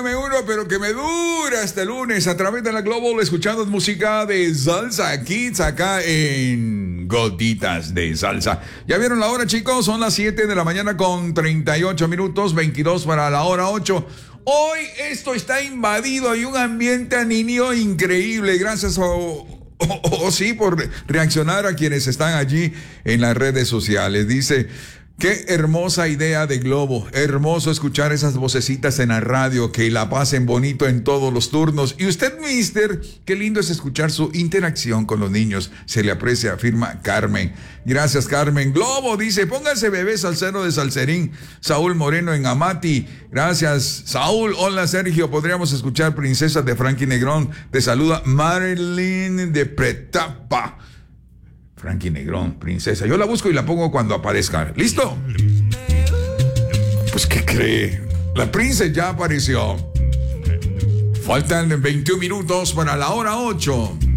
Dame uno, pero que me dura hasta el lunes a través de la Global, escuchando música de Salsa Kids acá en Gotitas de Salsa. ¿Ya vieron la hora, chicos? Son las 7 de la mañana con 38 minutos, 22 para la hora 8. Hoy esto está invadido, hay un ambiente anímico increíble, gracias sí, por reaccionar a quienes están allí en las redes sociales. Dice: qué hermosa idea de Globo, hermoso escuchar esas vocecitas en la radio, que la pasen bonito en todos los turnos. Y usted, mister, qué lindo es escuchar su interacción con los niños, se le aprecia, afirma Carmen. Gracias, Carmen. Globo dice: pónganse bebé salsero de Salserín. Saúl Moreno en Amati. Gracias, Saúl. Hola, Sergio, podríamos escuchar Princesa de Frankie Negrón. Te saluda Marilyn de Pretapa. Frankie Negrón, Princesa. Yo la busco y la pongo cuando aparezca. ¿Listo? Pues, ¿qué cree? La Princesa ya apareció. Faltan 21 minutos para la hora 8.